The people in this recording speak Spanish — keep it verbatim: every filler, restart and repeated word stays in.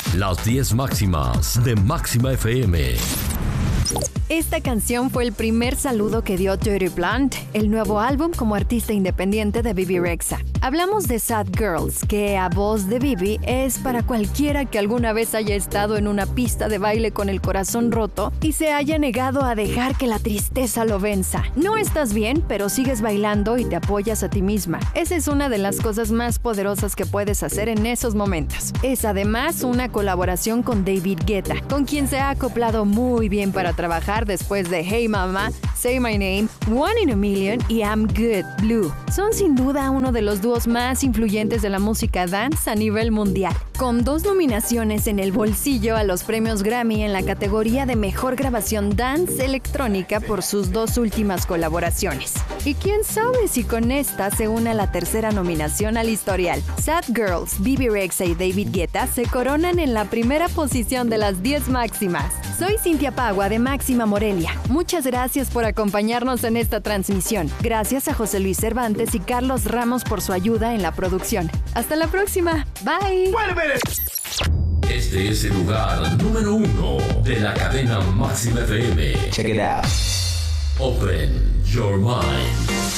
Las diez máximas de Máxima F M. Esta canción fue el primer saludo que dio Dirty Blonde, el nuevo álbum como artista independiente de Bebe Rexha. Hablamos de Sad Girls, que a voz de Bebe es para cualquiera que alguna vez haya estado en una pista de baile con el corazón roto y se haya negado a dejar que la tristeza lo venza. No estás bien, pero sigues bailando y te apoyas a ti misma. Esa es una de las cosas más poderosas que puedes hacer en esos momentos. Es además una colaboración con David Guetta, con quien se ha acoplado muy bien para trabajar después de Hey Mama, Say My Name, One in a Million y I'm Good Blue. Son sin duda uno de los dúos más influyentes de la música dance a nivel mundial, con dos nominaciones en el bolsillo a los premios Grammy en la categoría de Mejor Grabación Dance Electrónica por sus dos últimas colaboraciones. Y quién sabe si con esta se une a la tercera nominación al historial. Sad Girls, Bebe Rexha y David Guetta se coronan en la primera posición de las diez máximas. Soy Cintia Pagua de Máxima Morelia. Muchas gracias por acompañarnos en esta transmisión. Gracias a José Luis Cervantes y Carlos Ramos por su ayuda en la producción. Hasta la próxima. Bye. Este es el lugar número uno de la cadena Máxima F M. Check it out. Open your mind.